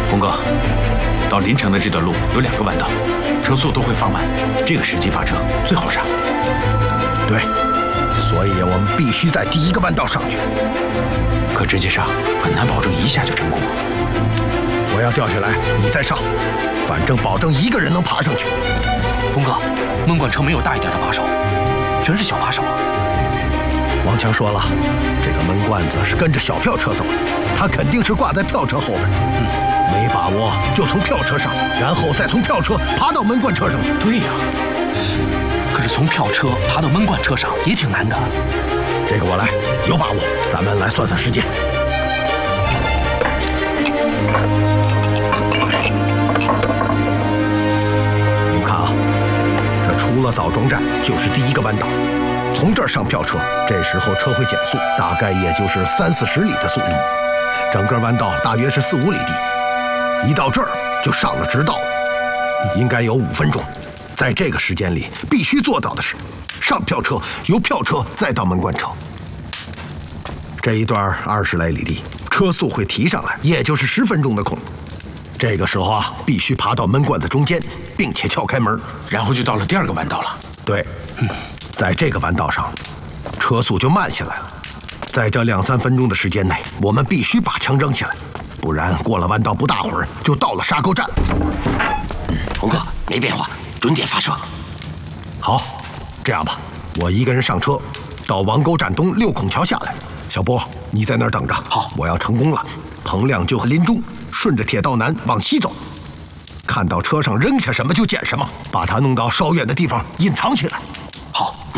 公哥，到临城的这段路有2个弯道，车速都会放慢，这个时机发车最好刹。 对，所以我们必须在第1个弯道上去。 可直接上很难保证一下就成功。 我要掉下来，你再上，反正保证1个人能爬上去。 公哥，闷罐车没有大一点的把手，全是小把手。 王强说了，这个闷罐子是跟着小票车走的，他肯定是挂在票车后边。没把握就从票车上，然后再从票车爬到闷罐车上去。 对呀， 可是从票车爬到闷罐车上也挺难的。 这个我来，有把握。咱们来算算时间。您看啊，这出了枣庄站就是第1个弯道，从这儿上票车，这时候车会减速，大概也就是30-40里的速度。整个弯道大约是4-5里地，一到这儿就上了直道了，应该有5分钟。在这个时间里，必须做到的是上票车，由票车再到闷罐车。这一段20来里地，车速会提上来，也就是10分钟的空。这个时候啊，必须爬到闷罐子中间，并且撬开门， 然后就到了第2个弯道了。 对，在这个弯道上，车速就慢下来了。在这2-3分钟的时间内，我们必须把枪扔起来，不然过了弯道不大会儿就到了沙沟站。 红哥，没变化，准点发射。 好，这样吧，我1个人上车，到王沟站东6孔桥下来。小波，你在那儿等着。 好， 我要成功了，彭亮就和林中顺着铁道南往西走，看到车上扔下什么就捡什么，把它弄到稍远的地方隐藏起来。